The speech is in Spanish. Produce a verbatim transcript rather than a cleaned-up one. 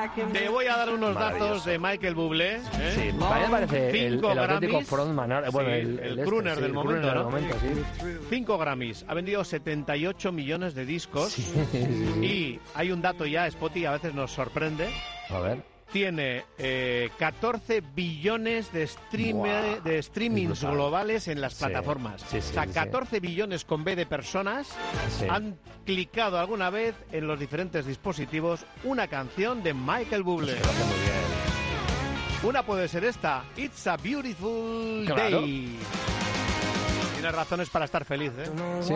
Te voy a dar unos datos de Michael Bublé. ¿eh? Sí, a mí me parece el, el auténtico frontman, bueno, sí, el, el, el, el crooner este, del sí, momento, crooner ¿no? del momento, sí. Cinco Grammys, ha vendido setenta y ocho millones de discos. Sí, sí, sí. Y hay un dato ya, Spotty, a veces nos sorprende. A ver. Tiene eh, catorce billones de, stream, Wow, de streamings globales en las sí, plataformas. Sí, sí, o sea, sí, catorce billones con B de personas sí. han clicado alguna vez en los diferentes dispositivos una canción de Michael Bublé. Sí, lo hace muy bien. Una puede ser esta, It's a Beautiful Claro. Day. Tienes razones para estar feliz, ¿eh? Sí.